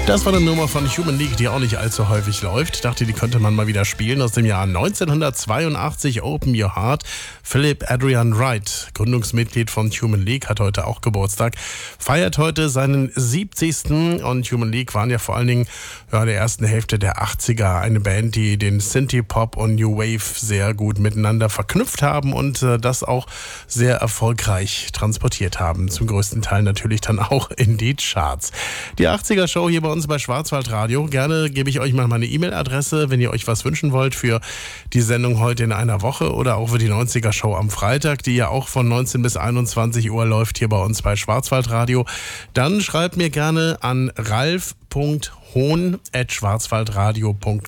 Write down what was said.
Das war eine Nummer von Human League, die auch nicht allzu häufig läuft. Dachte, die könnte man mal wieder spielen. Aus dem Jahr 1982, Open Your Heart. Philip Adrian Wright, Gründungsmitglied von Human League, hat heute auch Geburtstag. Feiert heute seinen 70. Und Human League waren ja vor allen Dingen in der ersten Hälfte der 80er eine Band, die den Synthie-Pop und New Wave sehr gut miteinander verknüpft haben und das auch sehr erfolgreich transportiert haben. Zum größten Teil natürlich dann auch in die Charts. Die 80er-Show hier bei uns bei Schwarzwaldradio. Gerne gebe ich euch mal meine E-Mail-Adresse, wenn ihr euch was wünschen wollt für die Sendung heute in einer Woche oder auch für die 90er-Show am Freitag, die ja auch von 19 bis 21 Uhr läuft hier bei uns bei Schwarzwaldradio. Dann schreibt mir gerne an ralf.hohn@schwarzwaldradio.de.